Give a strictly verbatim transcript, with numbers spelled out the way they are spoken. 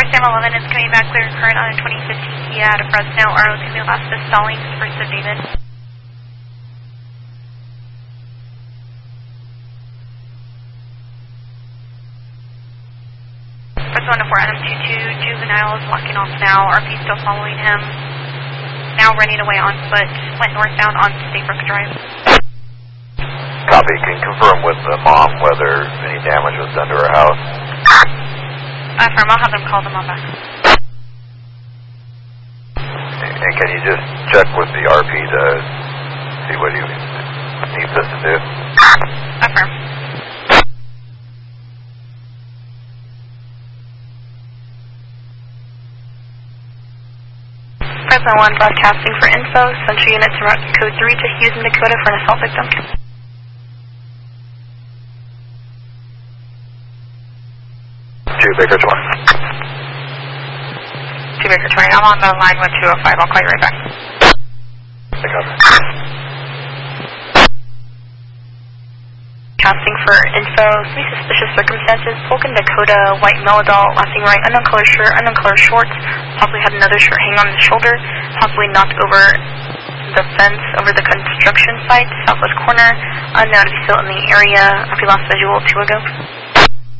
four Sam eleven is coming back clear current on a twenty fifteen Kia out of Fresno. R O Camille Alaska stalling, first of David. Fresno one to four Adam two two, juvenile is walking off now. R P still following him. Now running away on foot. Went northbound on Statebrook Drive. Copy. Can you confirm with the mom whether any damage was done to her house? Affirm. I'll have them call the mom back. And can you just check with the R P to see what he needs us to do? Affirm. Fresno one broadcasting for info. Central units route code three to Houston, Dakota for an assault victim. Two Baker twenty. Two Baker twenty. I'm on the line with two oh five. I'll call you right back. Casting for info. Three suspicious circumstances. Polk in Dakota. White Melodol. Lasting right. Unknown color shirt. Unknown color shorts. Possibly had another shirt hang on the shoulder. Possibly knocked over the fence over the construction site. Southwest corner. Unknown if he's still in the area. If he lost visual two ago.